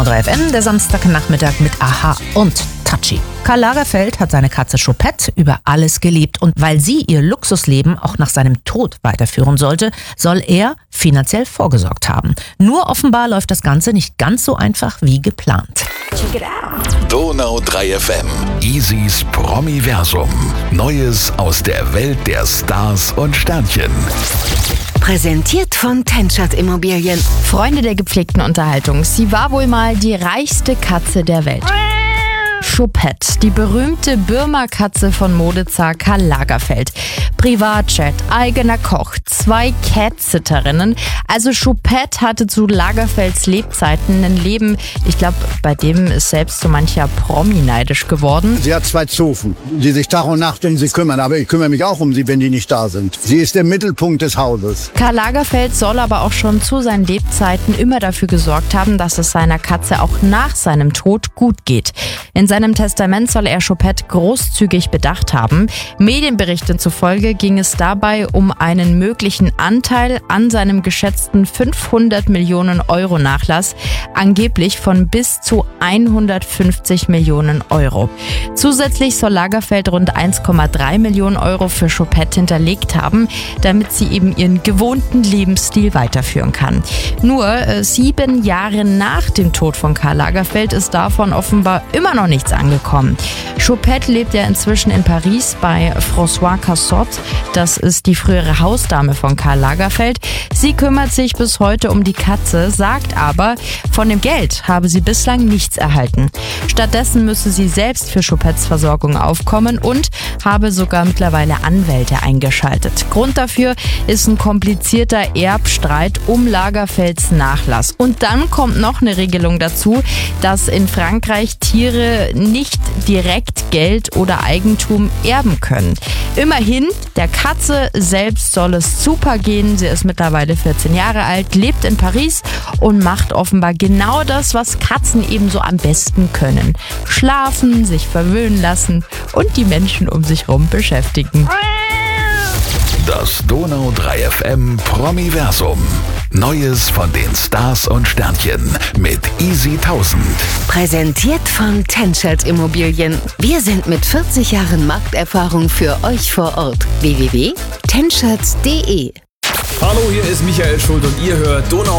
3 FM, der Samstagnachmittag mit Aha und Touchy. Karl Lagerfeld hat seine Katze Choupette über alles geliebt und weil sie ihr Luxusleben auch nach seinem Tod weiterführen sollte, soll er finanziell vorgesorgt haben. Nur offenbar läuft das Ganze nicht ganz so einfach wie geplant. Check it out. Donau 3 FM. Isis Promiversum. Neues aus der Welt der Stars und Sternchen. Präsentiert von Tenschert Immobilien. Freunde der gepflegten Unterhaltung. Sie war wohl mal die reichste Katze der Welt. Choupette, die berühmte Birma-Katze von Modezar Karl Lagerfeld. Privatjet, eigener Koch, 2 Cat-Sitterinnen. Also Choupette hatte zu Lagerfelds Lebzeiten ein Leben, ich glaube, bei dem ist selbst so mancher Promi neidisch geworden. Sie hat 2 Zofen, die sich Tag und Nacht um sie kümmern. Aber ich kümmere mich auch um sie, wenn die nicht da sind. Sie ist der Mittelpunkt des Hauses. Karl Lagerfeld soll aber auch schon zu seinen Lebzeiten immer dafür gesorgt haben, dass es seiner Katze auch nach seinem Tod gut geht. In seinem Testament soll er Choupette großzügig bedacht haben. Medienberichten zufolge ging es dabei um einen möglichen Anteil an seinem geschätzten 500 Millionen Euro Nachlass, angeblich von bis zu 150 Millionen Euro. Zusätzlich soll Lagerfeld rund 1,3 Millionen Euro für Choupette hinterlegt haben, damit sie eben ihren gewohnten Lebensstil weiterführen kann. Nur 7 Jahre nach dem Tod von Karl Lagerfeld ist davon offenbar immer noch nichts angekommen. Choupette lebt ja inzwischen in Paris bei Françoise Cassotte. Das ist die frühere Hausdame von Karl Lagerfeld. Sie kümmert sich bis heute um die Katze, sagt aber, von dem Geld habe sie bislang nichts erhalten. Stattdessen müsse sie selbst für Choupettes Versorgung aufkommen und habe sogar mittlerweile Anwälte eingeschaltet. Grund dafür ist ein komplizierter Erbstreit um Lagerfelds Nachlass. Und dann kommt noch eine Regelung dazu, dass in Frankreich Tiere nicht direkt Geld oder Eigentum erben können. Immerhin, der Katze selbst soll es super gehen. Sie ist mittlerweile 14 Jahre alt, lebt in Paris und macht offenbar genau das, was Katzen ebenso am besten können. Schlafen, sich verwöhnen lassen und die Menschen um sich herum beschäftigen. Das Donau 3 FM Promiversum. Neues von den Stars und Sternchen mit Easy 1000. Präsentiert von Tenschert Immobilien. Wir sind mit 40 Jahren Markterfahrung für euch vor Ort. www.tenschert.de. Hallo, hier ist Michael Schuld und ihr hört Donau